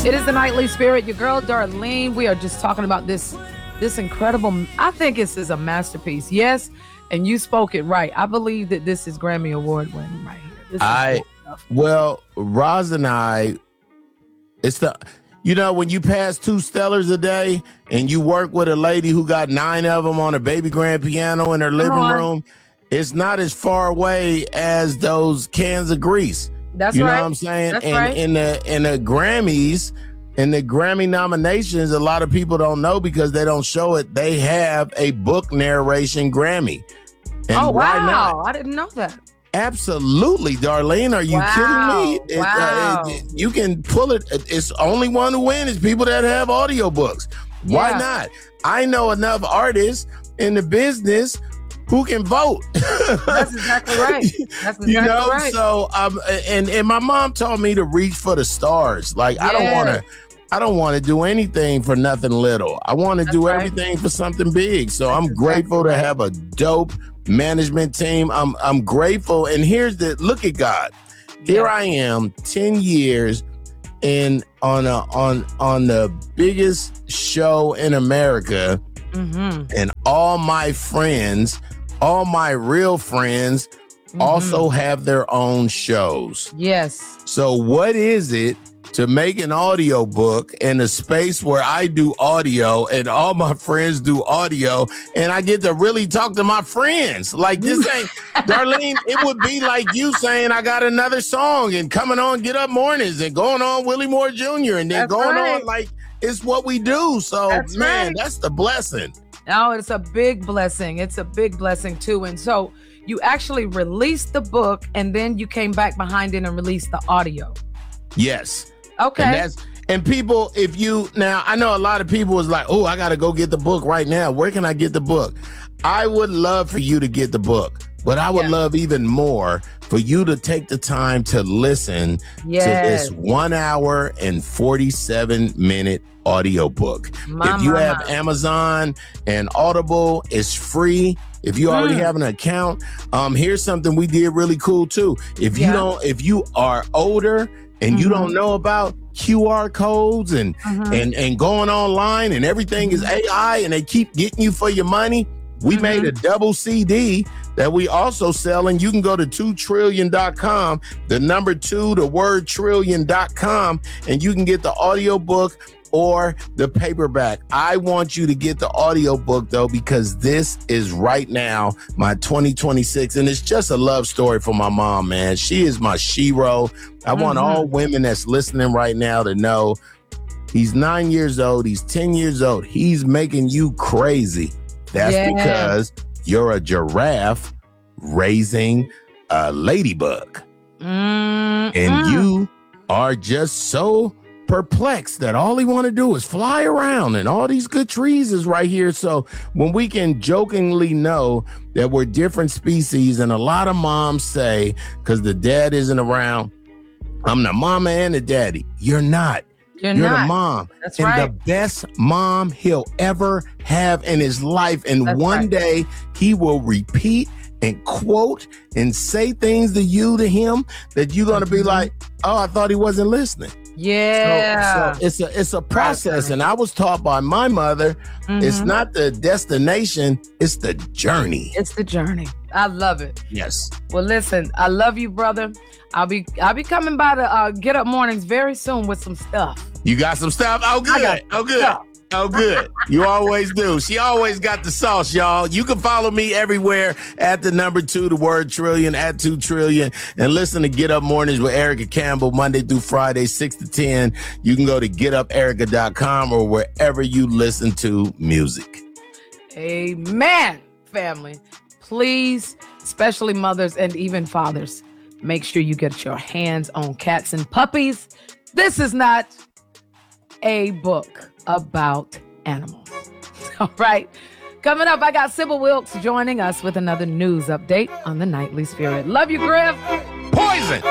It is the Nightly Spirit, your girl Darlene. We are just talking about this incredible. I think this is a masterpiece. Yes, and you spoke it right. I believe that this is Grammy Award winning right here. Roz and I, it's the, when you pass 2 Stellars a day and you work with a lady who got 9 of them on a baby grand piano in her living room, it's not as far away as those cans of grease. That's you right. know what I'm saying? That's and right. in the Grammys, in the Grammy nominations, a lot of people don't know because they don't show it. They have a book narration Grammy. And oh, why wow. not? I didn't know that. Absolutely, Darlene. Are you kidding me? Wow. You can pull it. It's only one who wins is people that have audiobooks. Why not? I know enough artists in the business who can vote. That's exactly right. That's exactly right. So and my mom taught me to reach for the stars. Like I don't want to do anything for nothing little. I want to do everything for something big. So I'm grateful to have a dope management team. I'm grateful. And here's look at God. Here I am 10 years on the biggest show in America. Mm-hmm. And all my friends, all my real friends also have their own shows. Yes. So what is it to make an audio book in a space where I do audio and all my friends do audio and I get to really talk to my friends? Like this ain't, Darlene, it would be like you saying I got another song and coming on Get Up Mornings and going on Willie Moore Jr. and then on like, it's what we do. So, that's the blessing. No, it's a big blessing. It's a big blessing, too. And so you actually released the book and then you came back behind it and released the audio. Yes. Okay. And people, I know a lot of people was like, oh, I got to go get the book right now. Where can I get the book? I would love for you to get the book, but I would love even more for you to take the time to listen to this 1 hour and 47-minute audiobook. If you have Amazon and Audible, it's free. If you already have an account, here's something we did really cool too. If you are older and you don't know about QR codes and going online and everything is AI and they keep getting you for your money, we made a double CD that we also sell, and you can go to 2trillion.com, the number 2, the word trillion.com, and you can get the audiobook or the paperback. I want you to get the audiobook though, because this is right now my 2026, and it's just a love story for my mom, man. She is my shero. I want all women that's listening right now to know he's 9 years old, he's 10 years old, he's making you crazy. That's because you're a giraffe raising a ladybug. And you are just so perplexed that all he want to do is fly around and all these good trees is right here. So when we can jokingly know that we're different species, and a lot of moms say, because the dad isn't around, I'm the mama and the daddy. You're not. You're the mom. That's and right. the best mom he'll ever have in his life. And one day he will repeat and quote and say things to him that you're going to be like, oh, I thought he wasn't listening. Yeah. So it's a process. And I was taught by my mother, it's not the destination, it's the journey. It's the journey. I love it. Yes. Well, listen, I love you, brother. I'll be coming by to Get Up Mornings very soon with some stuff. You got some stuff? Oh, good. Oh, good. Oh, good. You always do. She always got the sauce, y'all. You can follow me everywhere at the number 2, the word trillion, at 2 trillion, and listen to Get Up Mornings with Erica Campbell, Monday through Friday, 6 to 10. You can go to getuperica.com or wherever you listen to music. Amen, family. Please, especially mothers and even fathers, make sure you get your hands on cats and puppies. This is not a book about animals. All right. Coming up, I got Sybil Wilkes joining us with another news update on the Nightly Spirit. Love you, Griff. Poison.